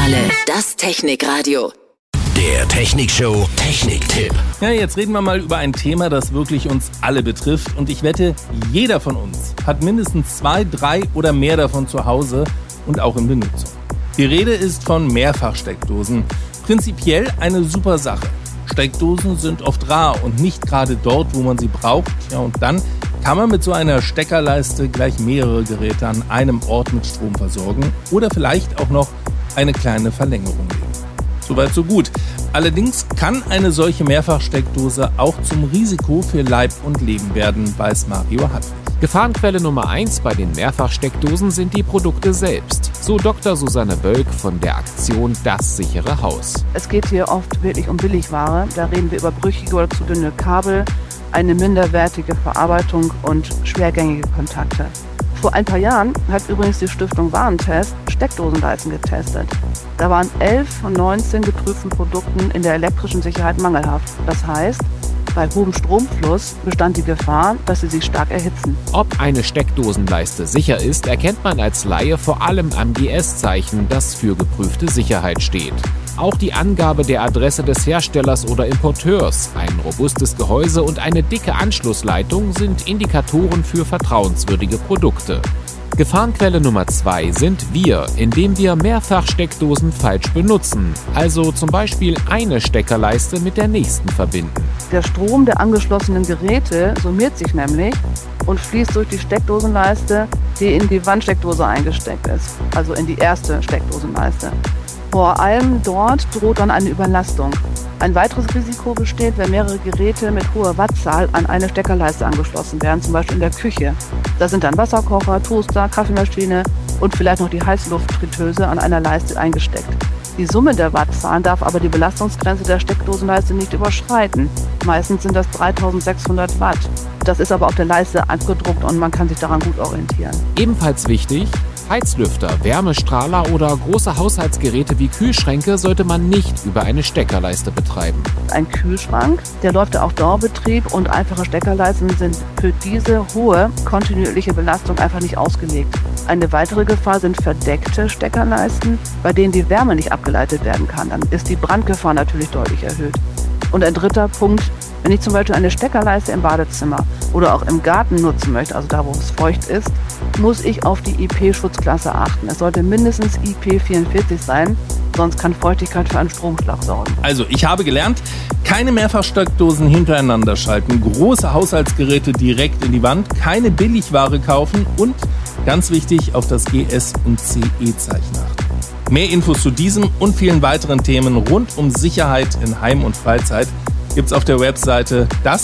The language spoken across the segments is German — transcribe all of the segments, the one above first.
Zentrale, das Technikradio. Der Technikshow Techniktipp. Ja, jetzt reden wir mal über ein Thema, das wirklich uns alle betrifft. Und ich wette, jeder von uns hat mindestens 2, 3 oder mehr davon zu Hause und auch in Benutzung. Die Rede ist von Mehrfachsteckdosen. Prinzipiell eine super Sache. Steckdosen sind oft rar und nicht gerade dort, wo man sie braucht. Ja, und dann kann man mit so einer Steckerleiste gleich mehrere Geräte an einem Ort mit Strom versorgen oder vielleicht auch noch eine kleine Verlängerung legen. Soweit so gut. Allerdings kann eine solche Mehrfachsteckdose auch zum Risiko für Leib und Leben werden, weiß Mario Hartwig. Gefahrenquelle Nummer 1 bei den Mehrfachsteckdosen sind die Produkte selbst. So Dr. Susanne Bölk von der Aktion Das sichere Haus. Es geht hier oft wirklich um Billigware. Da reden wir über brüchige oder zu dünne Kabel, eine minderwertige Verarbeitung und schwergängige Kontakte. Vor ein paar Jahren hat übrigens die Stiftung Warentest Steckdosenleisten getestet. Da waren 11 von 19 geprüften Produkten in der elektrischen Sicherheit mangelhaft. Das heißt, bei hohem Stromfluss bestand die Gefahr, dass sie sich stark erhitzen. Ob eine Steckdosenleiste sicher ist, erkennt man als Laie vor allem am GS-Zeichen, das für geprüfte Sicherheit steht. Auch die Angabe der Adresse des Herstellers oder Importeurs, ein robustes Gehäuse und eine dicke Anschlussleitung sind Indikatoren für vertrauenswürdige Produkte. Gefahrenquelle Nummer 2 sind wir, indem wir Mehrfachsteckdosen falsch benutzen, also zum Beispiel eine Steckerleiste mit der nächsten verbinden. Der Strom der angeschlossenen Geräte summiert sich nämlich und fließt durch die Steckdosenleiste, die in die Wandsteckdose eingesteckt ist, also in die erste Steckdosenleiste. Vor allem dort droht dann eine Überlastung. Ein weiteres Risiko besteht, wenn mehrere Geräte mit hoher Wattzahl an eine Steckerleiste angeschlossen werden, zum Beispiel in der Küche. Da sind dann Wasserkocher, Toaster, Kaffeemaschine und vielleicht noch die Heißluftfritteuse an einer Leiste eingesteckt. Die Summe der Wattzahlen darf aber die Belastungsgrenze der Steckdosenleiste nicht überschreiten. Meistens sind das 3600 Watt. Das ist aber auf der Leiste abgedruckt und man kann sich daran gut orientieren. Ebenfalls wichtig: Heizlüfter, Wärmestrahler oder große Haushaltsgeräte wie Kühlschränke sollte man nicht über eine Steckerleiste betreiben. Ein Kühlschrank, der läuft auf Dauerbetrieb und einfache Steckerleisten sind für diese hohe kontinuierliche Belastung einfach nicht ausgelegt. Eine weitere Gefahr sind verdeckte Steckerleisten, bei denen die Wärme nicht abgeleitet werden kann. Dann ist die Brandgefahr natürlich deutlich erhöht. Und ein dritter Punkt: Wenn ich zum Beispiel eine Steckerleiste im Badezimmer oder auch im Garten nutzen möchte, also da, wo es feucht ist, muss ich auf die IP-Schutzklasse achten. Es sollte mindestens IP44 sein, sonst kann Feuchtigkeit für einen Stromschlag sorgen. Also, ich habe gelernt, keine Mehrfachsteckdosen hintereinander schalten, große Haushaltsgeräte direkt in die Wand, keine Billigware kaufen und, ganz wichtig, auf das GS- und CE-Zeichen achten. Mehr Infos zu diesem und vielen weiteren Themen rund um Sicherheit in Heim und Freizeit gibt's auf der Webseite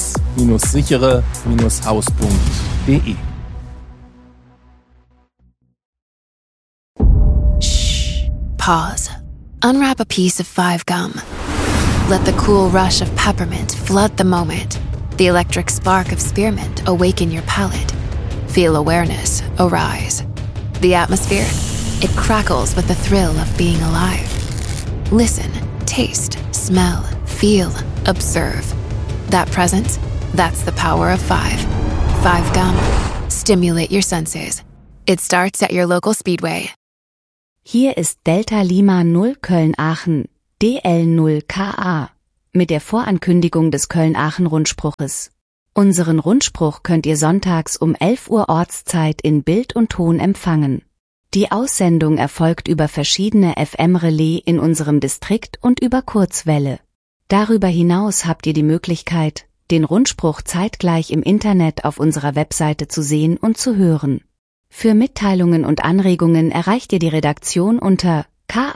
das-sichere-haus.de. Pause. Unwrap a piece of 5 gum. Let the cool rush of peppermint flood the moment. The electric spark of spearmint awaken your palate. Feel awareness arise. The atmosphere, it crackles with the thrill of being alive. Listen, taste, smell, feel, observe. That presence, that's the power of 5. 5 gum. Stimulate your senses. It starts at your local Speedway. Hier ist Delta Lima 0 Köln-Aachen, DL0KA, mit der Vorankündigung des Köln-Aachen-Rundspruches. Unseren Rundspruch könnt ihr sonntags um 11 Uhr Ortszeit in Bild und Ton empfangen. Die Aussendung erfolgt über verschiedene FM-Relais in unserem Distrikt und über Kurzwelle. Darüber hinaus habt ihr die Möglichkeit, den Rundspruch zeitgleich im Internet auf unserer Webseite zu sehen und zu hören. Für Mitteilungen und Anregungen erreicht ihr die Redaktion unter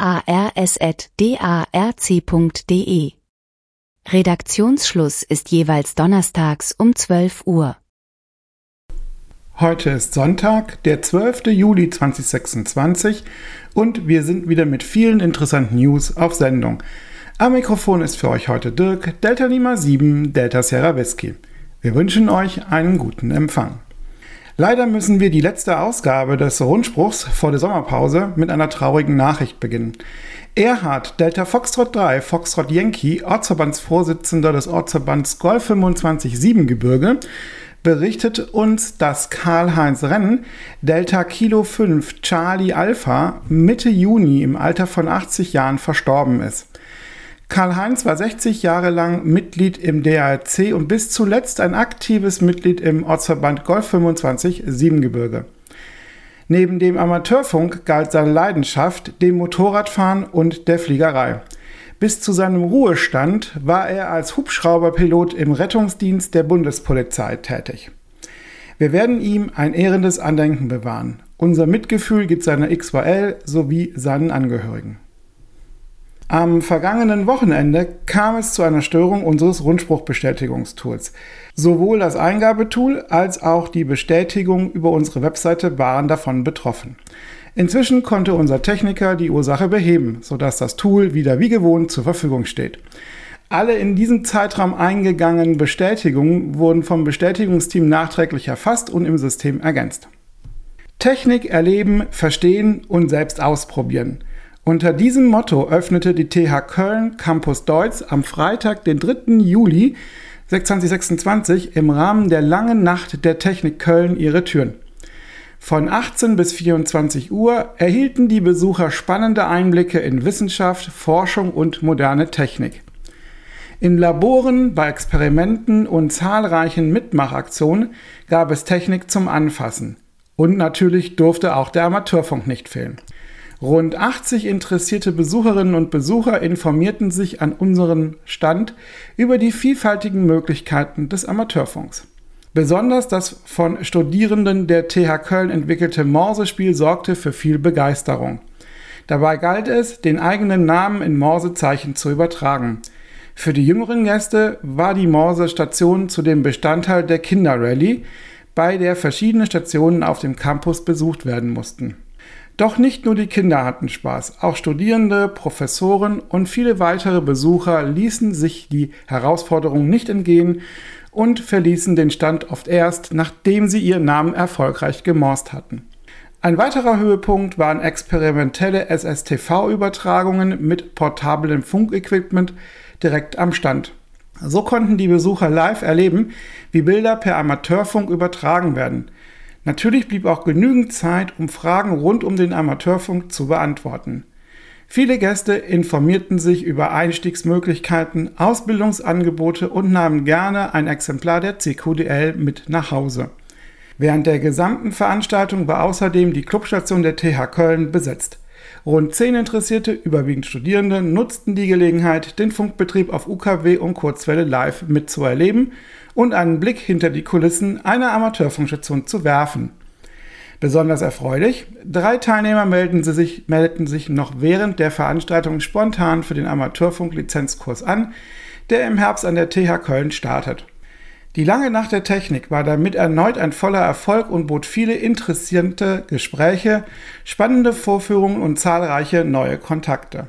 kars@darc.de. Redaktionsschluss ist jeweils donnerstags um 12 Uhr. Heute ist Sonntag, der 12. Juli 2026 und wir sind wieder mit vielen interessanten News auf Sendung. Am Mikrofon ist für euch heute Dirk, Delta Lima 7, Delta Sierra Whisky. Wir wünschen euch einen guten Empfang. Leider müssen wir die letzte Ausgabe des Rundspruchs vor der Sommerpause mit einer traurigen Nachricht beginnen. Erhard, Delta Foxtrot 3, Foxtrot Yankee, Ortsverbandsvorsitzender des Ortsverbands Golf 25 Siebengebirge, berichtet uns, dass Karl-Heinz Renn, Delta Kilo 5 Charlie Alpha, Mitte Juni im Alter von 80 Jahren verstorben ist. Karl-Heinz war 60 Jahre lang Mitglied im DARC und bis zuletzt ein aktives Mitglied im Ortsverband Golf 25 Siebengebirge. Neben dem Amateurfunk galt seine Leidenschaft dem Motorradfahren und der Fliegerei. Bis zu seinem Ruhestand war er als Hubschrauberpilot im Rettungsdienst der Bundespolizei tätig. Wir werden ihm ein ehrendes Andenken bewahren. Unser Mitgefühl gilt seiner XYL sowie seinen Angehörigen. Am vergangenen Wochenende kam es zu einer Störung unseres Rundspruchbestätigungstools. Sowohl das Eingabetool als auch die Bestätigung über unsere Webseite waren davon betroffen. Inzwischen konnte unser Techniker die Ursache beheben, sodass das Tool wieder wie gewohnt zur Verfügung steht. Alle in diesem Zeitraum eingegangenen Bestätigungen wurden vom Bestätigungsteam nachträglich erfasst und im System ergänzt. Technik erleben, verstehen und selbst ausprobieren. Unter diesem Motto öffnete die TH Köln Campus Deutz am Freitag, den 3. Juli 2026 im Rahmen der Langen Nacht der Technik Köln ihre Türen. Von 18 bis 24 Uhr erhielten die Besucher spannende Einblicke in Wissenschaft, Forschung und moderne Technik. In Laboren, bei Experimenten und zahlreichen Mitmachaktionen gab es Technik zum Anfassen. Und natürlich durfte auch der Amateurfunk nicht fehlen. Rund 80 interessierte Besucherinnen und Besucher informierten sich an unserem Stand über die vielfältigen Möglichkeiten des Amateurfunks. Besonders das von Studierenden der TH Köln entwickelte Morsespiel sorgte für viel Begeisterung. Dabei galt es, den eigenen Namen in Morsezeichen zu übertragen. Für die jüngeren Gäste war die Morse-Station zudem Bestandteil der Kinderrallye, bei der verschiedene Stationen auf dem Campus besucht werden mussten. Doch nicht nur die Kinder hatten Spaß, auch Studierende, Professoren und viele weitere Besucher ließen sich die Herausforderung nicht entgehen und verließen den Stand oft erst, nachdem sie ihren Namen erfolgreich gemorst hatten. Ein weiterer Höhepunkt waren experimentelle SSTV-Übertragungen mit portablem Funkequipment direkt am Stand. So konnten die Besucher live erleben, wie Bilder per Amateurfunk übertragen werden. Natürlich blieb auch genügend Zeit, um Fragen rund um den Amateurfunk zu beantworten. Viele Gäste informierten sich über Einstiegsmöglichkeiten, Ausbildungsangebote und nahmen gerne ein Exemplar der CQDL mit nach Hause. Während der gesamten Veranstaltung war außerdem die Clubstation der TH Köln besetzt. Rund 10 Interessierte, überwiegend Studierende, nutzten die Gelegenheit, den Funkbetrieb auf UKW und Kurzwelle live mitzuerleben und einen Blick hinter die Kulissen einer Amateurfunkstation zu werfen. Besonders erfreulich, 3 Teilnehmer meldeten sich noch während der Veranstaltung spontan für den Amateurfunk-Lizenzkurs an, der im Herbst an der TH Köln startet. Die Lange Nacht der Technik war damit erneut ein voller Erfolg und bot viele interessante Gespräche, spannende Vorführungen und zahlreiche neue Kontakte.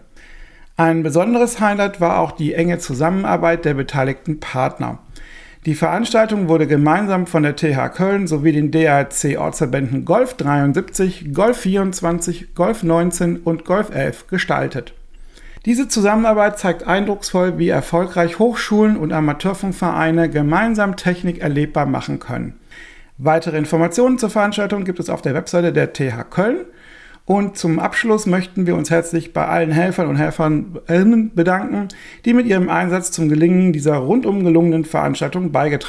Ein besonderes Highlight war auch die enge Zusammenarbeit der beteiligten Partner. Die Veranstaltung wurde gemeinsam von der TH Köln sowie den DARC-Ortsverbänden Golf 73, Golf 24, Golf 19 und Golf 11 gestaltet. Diese Zusammenarbeit zeigt eindrucksvoll, wie erfolgreich Hochschulen und Amateurfunkvereine gemeinsam Technik erlebbar machen können. Weitere Informationen zur Veranstaltung gibt es auf der Webseite der TH Köln. Und zum Abschluss möchten wir uns herzlich bei allen Helfern und Helferinnen bedanken, die mit ihrem Einsatz zum Gelingen dieser rundum gelungenen Veranstaltung beigetragen